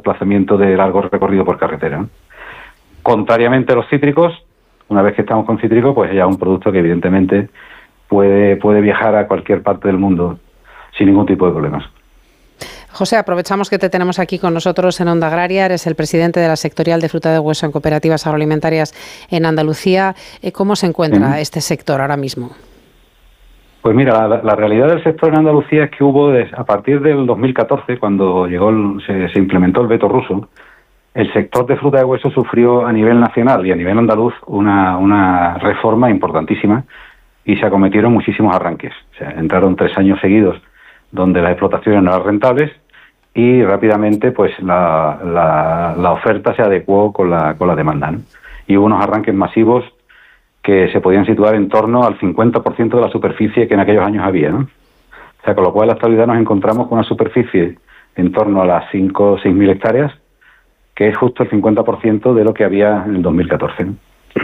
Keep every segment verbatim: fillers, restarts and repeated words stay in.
desplazamiento de largo recorrido por carretera, ¿no? Contrariamente a los cítricos, una vez que estamos con cítricos, pues ya es un producto que evidentemente puede, puede viajar a cualquier parte del mundo sin ningún tipo de problemas. José, aprovechamos que te tenemos aquí con nosotros en Onda Agraria. Eres el presidente de la sectorial de fruta de hueso en cooperativas agroalimentarias en Andalucía. ¿Cómo se encuentra uh-huh. este sector ahora mismo? Pues mira, la, la realidad del sector en Andalucía es que hubo, a partir del dos mil catorce, cuando llegó el, se, se implementó el veto ruso, el sector de fruta de hueso sufrió a nivel nacional y a nivel andaluz una, una reforma importantísima y se acometieron muchísimos arranques. O sea, entraron tres años seguidos donde las explotaciones no eran rentables y rápidamente pues la, la, la oferta se adecuó con la, con la demanda, ¿no? Y hubo unos arranques masivos que se podían situar en torno al cincuenta por ciento de la superficie que en aquellos años había, ¿no? O sea, con lo cual en la actualidad nos encontramos con una superficie en torno a las cinco o seis mil hectáreas, que es justo el cincuenta por ciento de lo que había en el dos mil catorce, ¿no?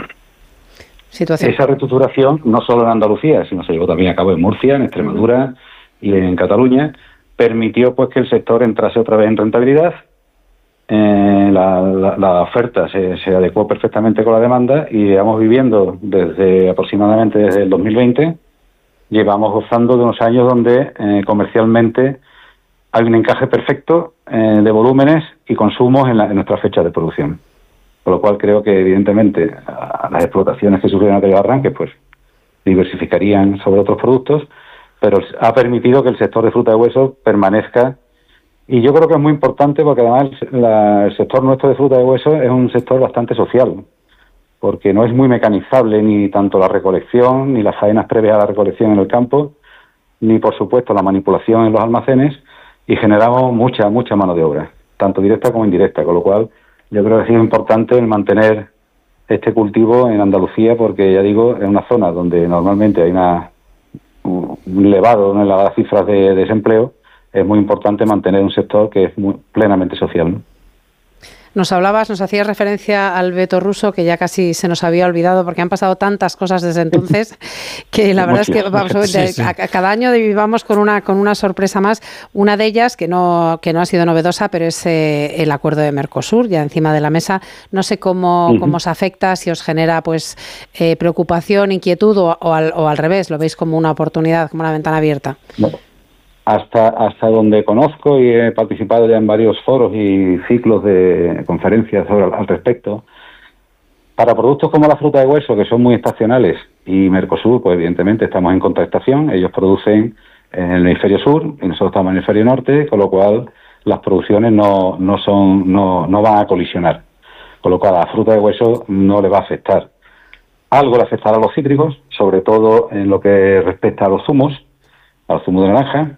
Situación. Esa reestructuración no solo en Andalucía, sino se llevó también a cabo en Murcia, en Extremadura uh-huh. y en Cataluña, permitió pues que el sector entrase otra vez en rentabilidad. Eh, la, la, la oferta se, se adecuó perfectamente con la demanda y llevamos viviendo desde aproximadamente desde el dos mil veinte, llevamos gozando de unos años donde eh, comercialmente hay un encaje perfecto eh, de volúmenes y consumos en, la, en nuestras fechas de producción. Con lo cual creo que evidentemente a las explotaciones que sufrieron aquellos arranques pues diversificarían sobre otros productos, pero ha permitido que el sector de fruta de hueso permanezca. Y yo creo que es muy importante porque además la, el sector nuestro de fruta de hueso es un sector bastante social, porque no es muy mecanizable ni tanto la recolección, ni las faenas previas a la recolección en el campo, ni por supuesto la manipulación en los almacenes, y generamos mucha, mucha mano de obra, tanto directa como indirecta, con lo cual yo creo que ha sido importante el mantener este cultivo en Andalucía, porque ya digo, es una zona donde normalmente hay una un elevado, una elevada cifras de desempleo. Es muy importante mantener un sector que es muy, plenamente social, ¿no? Nos hablabas, nos hacías referencia al veto ruso, que ya casi se nos había olvidado porque han pasado tantas cosas desde entonces que la verdad es que vamos, sí, sí. A, a cada año vivamos con una con una sorpresa más. Una de ellas, que no que no ha sido novedosa, pero es eh, el acuerdo de Mercosur, ya encima de la mesa. No sé cómo, uh-huh. cómo os afecta, si os genera pues eh, preocupación, inquietud o, o, al, o al revés, lo veis como una oportunidad, como una ventana abierta. No. Hasta hasta donde conozco y he participado ya en varios foros y ciclos de conferencias sobre, al respecto, para productos como la fruta de hueso, que son muy estacionales, y Mercosur, pues evidentemente estamos en contrastación, ellos producen en el hemisferio sur y nosotros estamos en el hemisferio norte, con lo cual las producciones no, no, son, no, no van a colisionar, con lo cual a la fruta de hueso no le va a afectar. Algo le afectará a los cítricos, sobre todo en lo que respecta a los zumos, al zumo de naranja,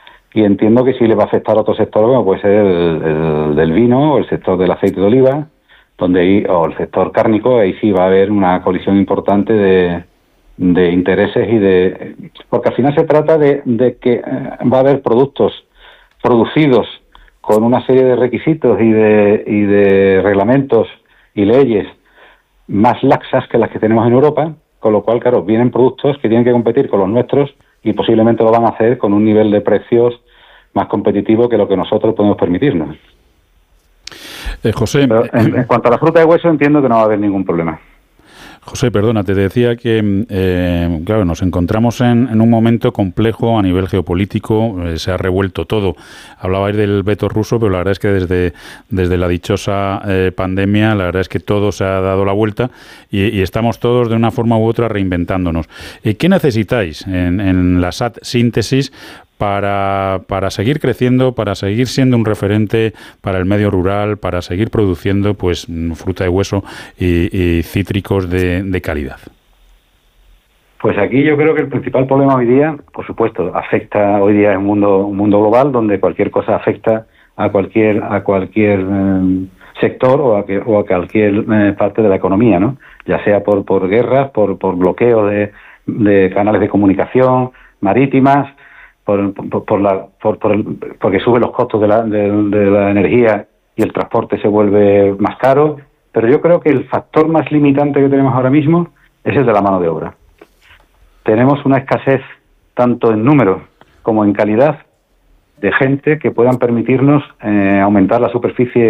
y entiendo que sí le va a afectar a otro sector, como puede ser el, el del vino o el sector del aceite de oliva, donde ahí, o el sector cárnico, ahí sí va a haber una colisión importante de, de intereses y de... Porque al final se trata de, de que eh, va a haber productos producidos con una serie de requisitos y de, y de reglamentos y leyes más laxas que las que tenemos en Europa, con lo cual, claro, vienen productos que tienen que competir con los nuestros y posiblemente lo van a hacer con un nivel de precios más competitivo que lo que nosotros podemos permitirnos. Eh, José, Pero en, en cuanto a la fruta de hueso, entiendo que no va a haber ningún problema. José, perdona, te decía que, eh, claro, nos encontramos en, en un momento complejo a nivel geopolítico, eh, se ha revuelto todo. Hablabais del veto ruso, pero la verdad es que desde, desde la dichosa eh, pandemia, la verdad es que todo se ha dado la vuelta y, y estamos todos de una forma u otra reinventándonos. Eh, ¿Qué necesitáis en, en la S A T Síntesis para, para seguir creciendo, para seguir siendo un referente para el medio rural, para seguir produciendo pues fruta de hueso y, y cítricos de, de calidad? Pues aquí yo creo que el principal problema hoy día, por supuesto, afecta hoy día en un mundo, un mundo global donde cualquier cosa afecta a cualquier a cualquier eh, sector o a, que, o a cualquier eh, parte de la economía, ¿no? Ya sea por por guerras, por por bloqueo de, de canales de comunicación marítimas, Por, por, por la, por, por el, porque suben los costos de la, de, de la energía y el transporte se vuelve más caro, pero yo creo que el factor más limitante que tenemos ahora mismo es el de la mano de obra. Tenemos una escasez tanto en número como en calidad de gente que puedan permitirnos eh, aumentar la superficie